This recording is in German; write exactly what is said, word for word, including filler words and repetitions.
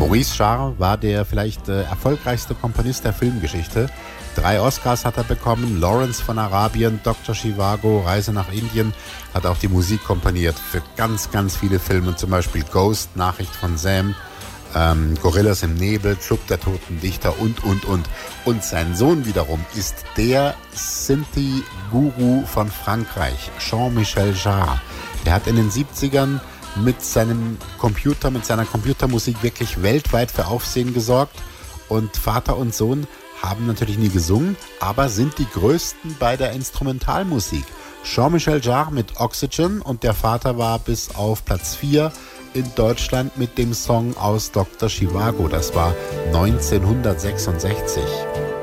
Maurice Jarre war der vielleicht äh, erfolgreichste Komponist der Filmgeschichte. Drei Oscars hat er bekommen, Lawrence von Arabien, Doktor Zhivago, Reise nach Indien, hat auch die Musik komponiert für ganz, ganz viele Filme, zum Beispiel Ghost, Nachricht von Sam, ähm, Gorillas im Nebel, Club der Toten Dichter und, und, und. Und sein Sohn wiederum ist der Synthie-Guru von Frankreich, Jean-Michel Jarre. Der hat in den siebzigern mit seinem Computer, mit seiner Computermusik wirklich weltweit für Aufsehen gesorgt. Und Vater und Sohn haben natürlich nie gesungen, aber sind die größten bei der Instrumentalmusik. Jean-Michel Jarre mit Oxygen und der Vater war bis auf Platz vier in Deutschland mit dem Song aus Doktor Zhivago. Das war neunzehnhundertsechsundsechzig.